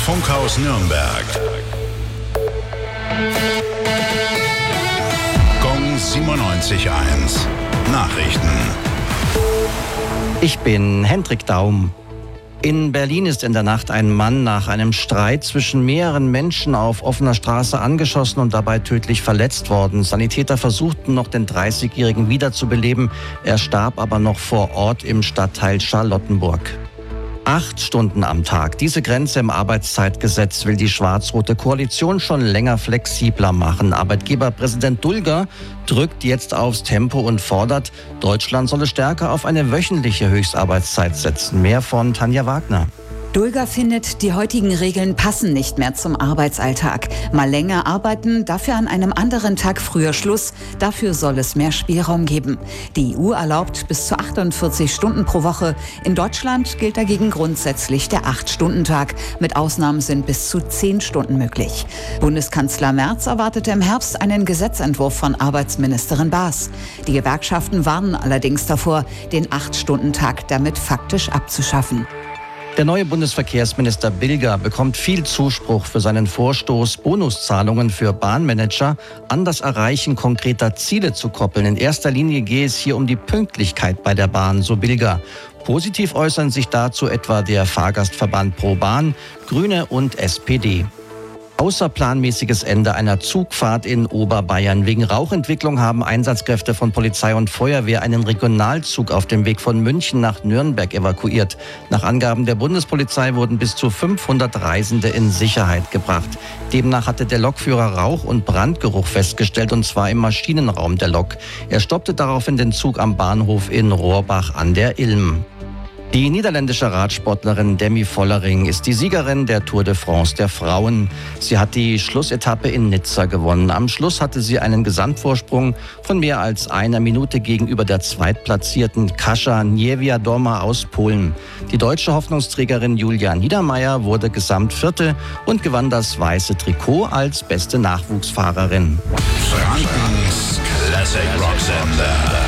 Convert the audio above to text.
Funkhaus Nürnberg. Gong 97.1. Nachrichten. Ich bin Hendrik Daum. In Berlin ist in der Nacht ein Mann nach einem Streit zwischen mehreren Menschen auf offener Straße angeschossen und dabei tödlich verletzt worden. Sanitäter versuchten noch, den 30-Jährigen wiederzubeleben. Er starb aber noch vor Ort im Stadtteil Charlottenburg. 8 Stunden am Tag. Diese Grenze im Arbeitszeitgesetz will die schwarz-rote Koalition schon länger flexibler machen. Arbeitgeberpräsident Dulger drückt jetzt aufs Tempo und fordert, Deutschland solle stärker auf eine wöchentliche Höchstarbeitszeit setzen. Mehr von Tanja Wagner. Dulger findet, die heutigen Regeln passen nicht mehr zum Arbeitsalltag. Mal länger arbeiten, dafür an einem anderen Tag früher Schluss. Dafür soll es mehr Spielraum geben. Die EU erlaubt bis zu 48 Stunden pro Woche. In Deutschland gilt dagegen grundsätzlich der 8-Stunden-Tag. Mit Ausnahmen sind bis zu 10 Stunden möglich. Bundeskanzler Merz erwartete im Herbst einen Gesetzentwurf von Arbeitsministerin Baas. Die Gewerkschaften warnen allerdings davor, den 8-Stunden-Tag damit faktisch abzuschaffen. Der neue Bundesverkehrsminister Bilger bekommt viel Zuspruch für seinen Vorstoß, Bonuszahlungen für Bahnmanager an das Erreichen konkreter Ziele zu koppeln. In erster Linie gehe es hier um die Pünktlichkeit bei der Bahn, so Bilger. Positiv äußern sich dazu etwa der Fahrgastverband Pro Bahn, Grüne und SPD. Außerplanmäßiges Ende einer Zugfahrt in Oberbayern. Wegen Rauchentwicklung haben Einsatzkräfte von Polizei und Feuerwehr einen Regionalzug auf dem Weg von München nach Nürnberg evakuiert. Nach Angaben der Bundespolizei wurden bis zu 500 Reisende in Sicherheit gebracht. Demnach hatte der Lokführer Rauch- und Brandgeruch festgestellt, und zwar im Maschinenraum der Lok. Er stoppte daraufhin den Zug am Bahnhof in Rohrbach an der Ilm. Die niederländische Radsportlerin Demi Vollering ist die Siegerin der Tour de France der Frauen. Sie hat die Schlussetappe in Nizza gewonnen. Am Schluss hatte sie einen Gesamtvorsprung von mehr als 1 Minute gegenüber der zweitplatzierten Kasia Niewiadoma aus Polen. Die deutsche Hoffnungsträgerin Julia Niedermeier wurde Gesamtvierte und gewann das weiße Trikot als beste Nachwuchsfahrerin. Frankens Classic Rock Sender.